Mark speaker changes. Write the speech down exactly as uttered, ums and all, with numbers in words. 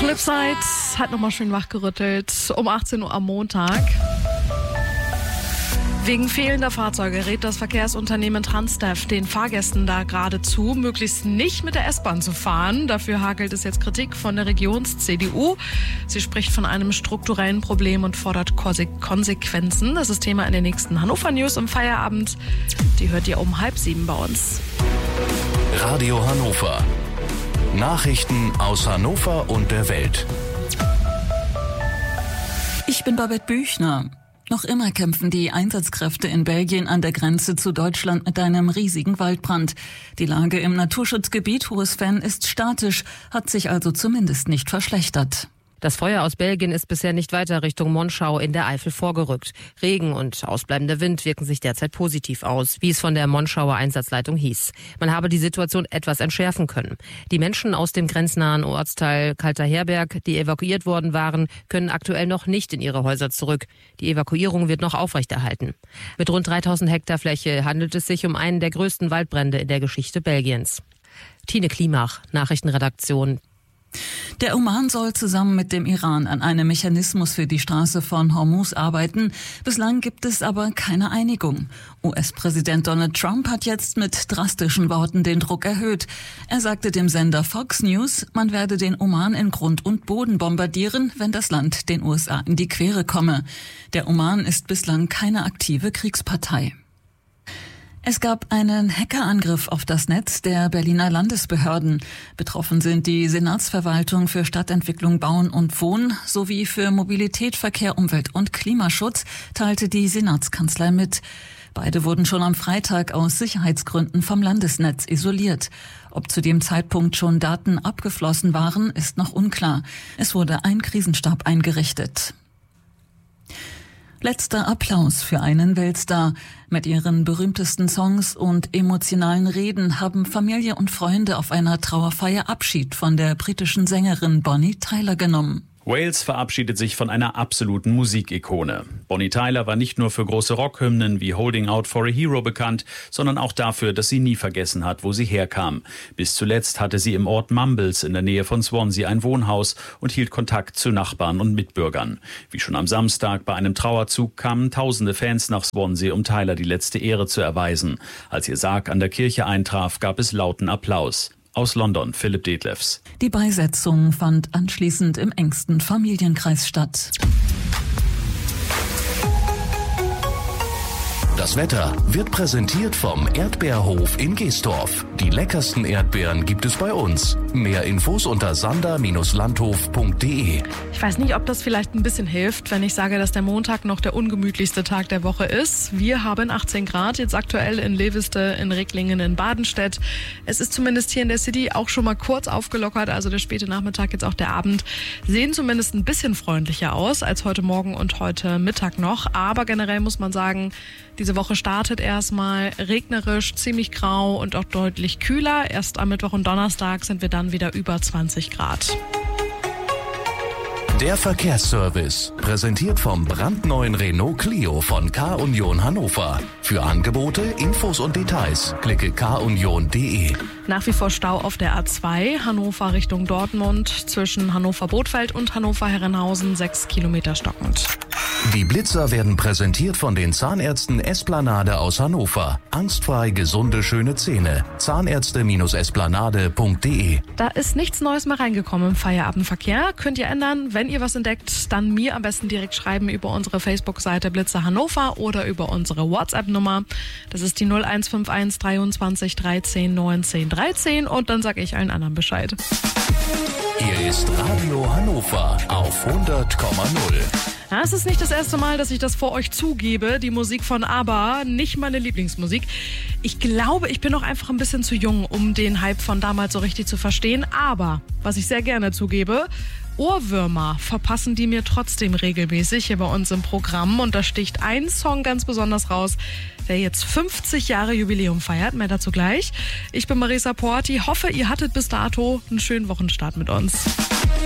Speaker 1: Flipside hat nochmal schön wachgerüttelt um achtzehn Uhr am Montag. Wegen fehlender Fahrzeuge rät das Verkehrsunternehmen Transdev den Fahrgästen da geradezu, möglichst nicht mit der S-Bahn zu fahren. Dafür hagelt es jetzt Kritik von der Regions-C D U. Sie spricht von einem strukturellen Problem und fordert Konsequenzen. Das ist Thema in den nächsten Hannover News im Feierabend. Die hört ihr um halb sieben bei uns.
Speaker 2: Radio Hannover. Nachrichten aus Hannover und der Welt.
Speaker 3: Ich bin Babette Büchner. Noch immer kämpfen die Einsatzkräfte in Belgien an der Grenze zu Deutschland mit einem riesigen Waldbrand. Die Lage im Naturschutzgebiet Hohes-Venn ist statisch, hat sich also zumindest nicht verschlechtert.
Speaker 4: Das Feuer aus Belgien ist bisher nicht weiter Richtung Monschau in der Eifel vorgerückt. Regen und ausbleibender Wind wirken sich derzeit positiv aus, wie es von der Monschauer Einsatzleitung hieß. Man habe die Situation etwas entschärfen können. Die Menschen aus dem grenznahen Ortsteil Kalterherberg, die evakuiert worden waren, können aktuell noch nicht in ihre Häuser zurück. Die Evakuierung wird noch aufrechterhalten. Mit rund dreitausend Hektar Fläche handelt es sich um einen der größten Waldbrände in der Geschichte Belgiens. Tine Klimach, Nachrichtenredaktion.
Speaker 3: Der Oman soll zusammen mit dem Iran an einem Mechanismus für die Straße von Hormuz arbeiten. Bislang gibt es aber keine Einigung. U S-Präsident Donald Trump hat jetzt mit drastischen Worten den Druck erhöht. Er sagte dem Sender Fox News, man werde den Oman in Grund und Boden bombardieren, wenn das Land den U S A in die Quere komme. Der Oman ist bislang keine aktive Kriegspartei. Es gab einen Hackerangriff auf das Netz der Berliner Landesbehörden. Betroffen sind die Senatsverwaltung für Stadtentwicklung, Bauen und Wohnen sowie für Mobilität, Verkehr, Umwelt und Klimaschutz, teilte die Senatskanzlei mit. Beide wurden schon am Freitag aus Sicherheitsgründen vom Landesnetz isoliert. Ob zu dem Zeitpunkt schon Daten abgeflossen waren, ist noch unklar. Es wurde ein Krisenstab eingerichtet. Letzter Applaus für einen Weltstar. Mit ihren berühmtesten Songs und emotionalen Reden haben Familie und Freunde auf einer Trauerfeier Abschied von der britischen Sängerin Bonnie Tyler genommen.
Speaker 5: Wales verabschiedet sich von einer absoluten Musikikone. Bonnie Tyler war nicht nur für große Rockhymnen wie Holding Out for a Hero bekannt, sondern auch dafür, dass sie nie vergessen hat, wo sie herkam. Bis zuletzt hatte sie im Ort Mumbles in der Nähe von Swansea ein Wohnhaus und hielt Kontakt zu Nachbarn und Mitbürgern. Wie schon am Samstag bei einem Trauerzug kamen tausende Fans nach Swansea, um Tyler die letzte Ehre zu erweisen. Als ihr Sarg an der Kirche eintraf, gab es lauten Applaus. Aus London, Philipp Detlefs.
Speaker 3: Die Beisetzung fand anschließend im engsten Familienkreis statt.
Speaker 2: Das Wetter wird präsentiert vom Erdbeerhof in Geestorf. Die leckersten Erdbeeren gibt es bei uns. Mehr Infos unter sander Bindestrich landhof punkt de.
Speaker 1: Ich weiß nicht, ob das vielleicht ein bisschen hilft, wenn ich sage, dass der Montag noch der ungemütlichste Tag der Woche ist. Wir haben achtzehn Grad, jetzt aktuell in Leviste, in Ricklingen, in Badenstedt. Es ist zumindest hier in der City auch schon mal kurz aufgelockert, also der späte Nachmittag, jetzt auch der Abend, sehen zumindest ein bisschen freundlicher aus als heute Morgen und heute Mittag noch. Aber generell muss man sagen, diese Woche startet erstmal regnerisch, ziemlich grau und auch deutlich kühler. Erst am Mittwoch und Donnerstag sind wir dann wieder über zwanzig Grad.
Speaker 2: Der Verkehrsservice, präsentiert vom brandneuen Renault Clio von K-Union Hannover. Für Angebote, Infos und Details klicke k union punkt de.
Speaker 1: Nach wie vor Stau auf der A zwei, Hannover Richtung Dortmund, zwischen Hannover-Bothfeld und Hannover-Herrenhausen, sechs Kilometer stockend.
Speaker 2: Die Blitzer werden präsentiert von den Zahnärzten Esplanade aus Hannover. Angstfrei gesunde, schöne Zähne. Zahnärzte Esplanade punkt de.
Speaker 1: Da ist nichts Neues mehr reingekommen im Feierabendverkehr. Könnt ihr ändern. Wenn ihr was entdeckt, dann mir am besten direkt schreiben über unsere Facebook-Seite Blitzer Hannover oder über unsere WhatsApp-Nummer. Das ist die null eins fünf eins dreiundzwanzig dreizehn neunzehn dreizehn und dann sage ich allen anderen Bescheid.
Speaker 2: Hier ist Radio Hannover auf hundert Komma null.
Speaker 1: Ja, es ist nicht das erste Mal, dass ich das vor euch zugebe. Die Musik von ABBA, nicht meine Lieblingsmusik. Ich glaube, ich bin noch einfach ein bisschen zu jung, um den Hype von damals so richtig zu verstehen. Aber, was ich sehr gerne zugebe, Ohrwürmer verpassen die mir trotzdem regelmäßig hier bei uns im Programm. Und da sticht ein Song ganz besonders raus, der jetzt fünfzig Jahre Jubiläum feiert. Mehr dazu gleich. Ich bin Marisa Porti. Hoffe, ihr hattet bis dato einen schönen Wochenstart mit uns.